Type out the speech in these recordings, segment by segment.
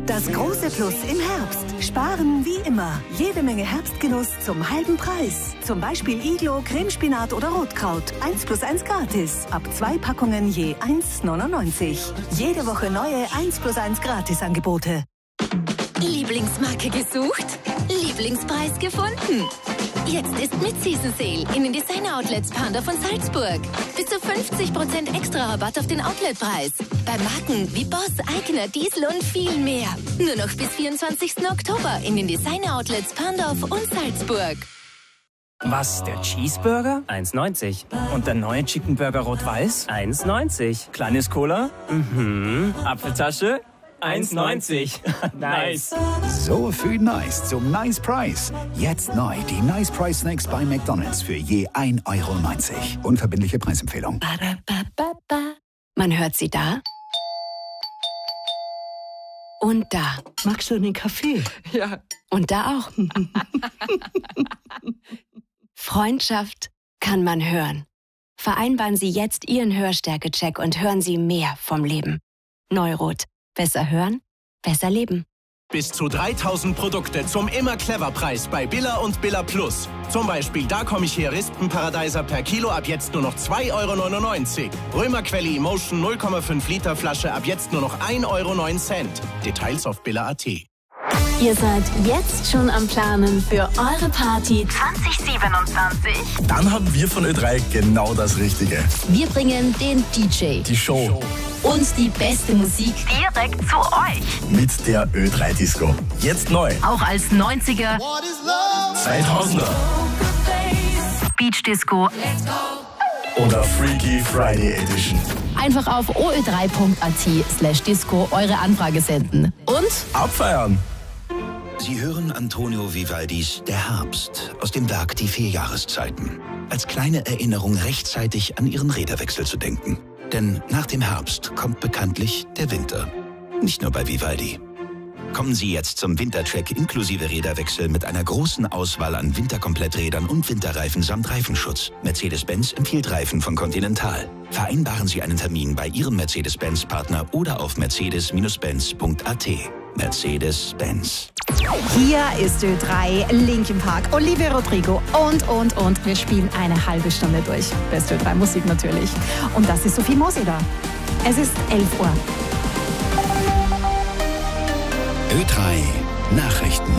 Das große Plus im Herbst. Sparen wie immer. Jede Menge Herbstgenuss zum halben Preis. Zum Beispiel Iglo, Cremespinat oder Rotkraut. 1+1 gratis. Ab 2 Packungen je 1,99. Jede Woche neue 1+1 Gratisangebote. Lieblingsmarke gesucht? Lieblingspreis gefunden? Jetzt ist Mid-Season Sale in den Designer-Outlets Panda von Salzburg. Bis zu 50% extra Rabatt auf den Outletpreis. Bei Marken wie Boss, Eigner, Diesel und viel mehr. Nur noch bis 24. Oktober in den Designer-Outlets Pandorf und Salzburg. Was, der Cheeseburger? 1,90. Und der neue Chicken Burger Rot-Weiß? 1,90. Kleines Cola? Apfeltasche? 1,90. Nice. So viel Nice zum Nice Price. Jetzt neu die Nice Price Snacks bei McDonald's für je 1,90 €. Unverbindliche Preisempfehlung. Man hört sie da und da. Magst du einen Kaffee? Ja. Und da auch. Freundschaft kann man hören. Vereinbaren Sie jetzt Ihren Hörstärke-Check und hören Sie mehr vom Leben. Neurot. Besser hören, besser leben. Bis zu 3000 Produkte zum Immer-Clever-Preis bei Billa und Billa Plus. Zum Beispiel Da komm ich her Rispenparadeiser per Kilo ab jetzt nur noch 2,99 €. Römerquelle Emotion 0,5 Liter Flasche ab jetzt nur noch 1,09 €. Details auf billa.at. Ihr seid jetzt schon am Planen für eure Party 2027? Dann haben wir von Ö3 genau das Richtige. Wir bringen den DJ, Die Show und die beste Musik direkt zu euch. mit der Ö3 Disco. Jetzt neu. Auch als 90er, 2000er Beach Disco. oder Freaky Friday Edition. Einfach auf oö3.at/disco eure Anfrage senden. Und Abfeiern. Sie hören Antonio Vivaldis Der Herbst aus dem Werk Die 4 Jahreszeiten. Als kleine Erinnerung rechtzeitig an Ihren Räderwechsel zu denken. Denn nach dem Herbst kommt bekanntlich der Winter. Nicht nur bei Vivaldi. Kommen Sie jetzt zum Wintercheck inklusive Räderwechsel mit einer großen Auswahl an Winterkompletträdern und Winterreifen samt Reifenschutz. Mercedes-Benz empfiehlt Reifen von Continental. Vereinbaren Sie einen Termin bei Ihrem Mercedes-Benz-Partner oder auf mercedes-benz.at. Mercedes-Benz. Hier ist Ö3, Linkin Park, Olivia Rodrigo und wir spielen eine halbe Stunde durch. Beste Ö3 Musik natürlich. Und das ist Sophie Moseder. Es ist 11 Uhr. Ö3 Nachrichten.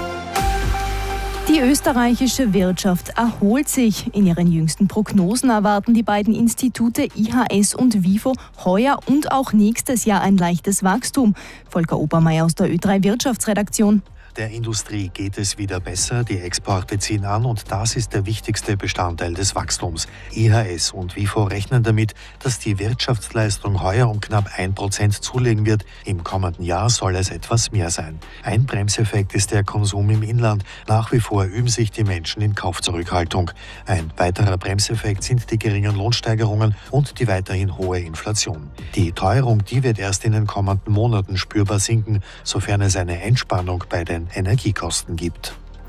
Die österreichische Wirtschaft erholt sich. In ihren jüngsten Prognosen erwarten die beiden Institute IHS und WIFO heuer und auch nächstes Jahr ein leichtes Wachstum. Volker Obermeier aus der Ö3 Wirtschaftsredaktion. Der Industrie geht es wieder besser, die Exporte ziehen an und das ist der wichtigste Bestandteil des Wachstums. IHS und WIFO rechnen damit, dass die Wirtschaftsleistung heuer um knapp 1% zulegen wird. Im kommenden Jahr soll es etwas mehr sein. Ein Bremseffekt ist der Konsum im Inland. Nach wie vor üben sich die Menschen in Kaufzurückhaltung. Ein weiterer Bremseffekt sind die geringen Lohnsteigerungen und die weiterhin hohe Inflation. Die Teuerung, die wird erst in den kommenden Monaten spürbar sinken, sofern es eine Entspannung bei den Energiekosten gibt.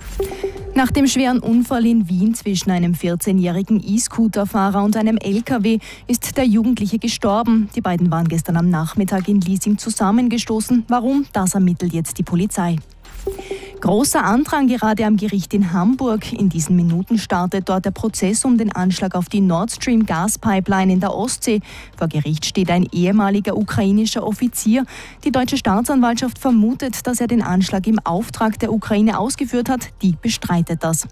Nach dem schweren Unfall in Wien zwischen einem 14-jährigen E-Scooter-Fahrer und einem LKW ist der Jugendliche gestorben. Die beiden waren gestern am Nachmittag in Liesing zusammengestoßen. Warum? Das ermittelt jetzt die Polizei. Großer Andrang gerade am Gericht in Hamburg. In diesen Minuten startet dort der Prozess um den Anschlag auf die Nord Stream Gaspipeline in der Ostsee. Vor Gericht steht ein ehemaliger ukrainischer Offizier. Die deutsche Staatsanwaltschaft vermutet, dass er den Anschlag im Auftrag der Ukraine ausgeführt hat. Die bestreitet das.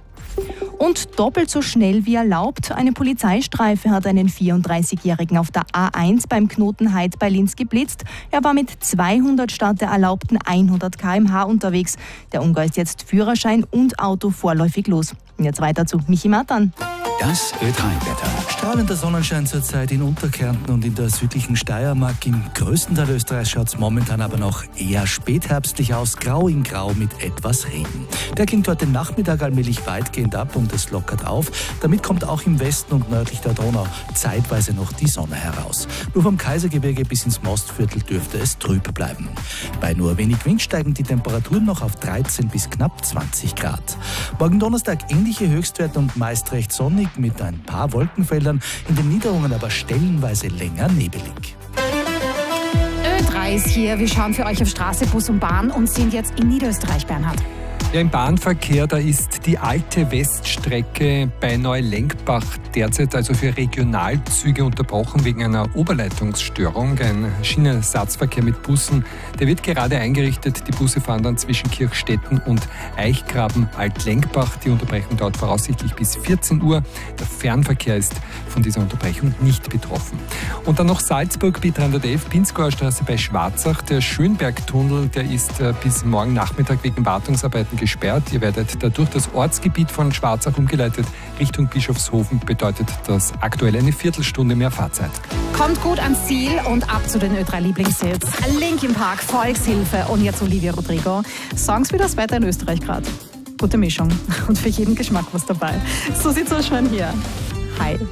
Und doppelt so schnell wie erlaubt. Eine Polizeistreife hat einen 34-Jährigen auf der A1 beim Knoten Heid bei Linz geblitzt. Er war mit 200 statt der erlaubten 100 km/h unterwegs. Der Ungar ist jetzt Führerschein und Auto vorläufig los. Und jetzt weiter zu Michi Matan. Das Ö3-Wetter. Strahlender Sonnenschein zurzeit in Unterkärnten und in der südlichen Steiermark. Im größten Teil Österreichs schaut es momentan aber noch eher spätherbstlich aus, grau in grau mit etwas Regen. Der klingt heute Nachmittag allmählich weitgehend ab und es lockert auf. Damit kommt auch im Westen und nördlich der Donau zeitweise noch die Sonne heraus. Nur vom Kaisergebirge bis ins Mostviertel dürfte es trüb bleiben. Bei nur wenig Wind steigen die Temperaturen noch auf 13 bis knapp 20 Grad. Morgen Donnerstag ähnliche Höchstwerte und meist recht sonnig mit ein paar Wolkenfeldern, in den Niederungen aber stellenweise länger nebelig. Ö3 Preis hier. Wir schauen für euch auf Straße, Bus und Bahn und sind jetzt in Niederösterreich, Bernhard. Ja, im Bahnverkehr, da ist die alte Weststrecke bei Neulenkbach derzeit also für Regionalzüge unterbrochen wegen einer Oberleitungsstörung. Ein Schienenersatzverkehr mit Bussen, der wird gerade eingerichtet. Die Busse fahren dann zwischen Kirchstetten und Eichgraben-Altlenkbach. Die Unterbrechung dauert voraussichtlich bis 14 Uhr. Der Fernverkehr ist von dieser Unterbrechung nicht betroffen. Und dann noch Salzburg, B311, Pinzgauer Straße bei Schwarzach. Der Schönbergtunnel, der ist bis morgen Nachmittag wegen Wartungsarbeiten gesperrt. Ihr werdet dadurch das Ortsgebiet von Schwarzach umgeleitet. Richtung Bischofshofen bedeutet das aktuell eine Viertelstunde mehr Fahrzeit. Kommt gut ans Ziel und ab zu den Ö3 Lieblingshits. Linkin Park, Volkshilfe und jetzt Olivia Rodrigo. Songs wie das Wetter in Österreich gerade. Gute Mischung und für jeden Geschmack was dabei. So sieht's aus schon hier. Hi.